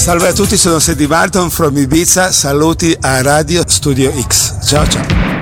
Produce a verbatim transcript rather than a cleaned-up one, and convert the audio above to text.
Salve a tutti, sono Sandy Barton from Ibiza, saluti a Radio Studio X. Ciao ciao.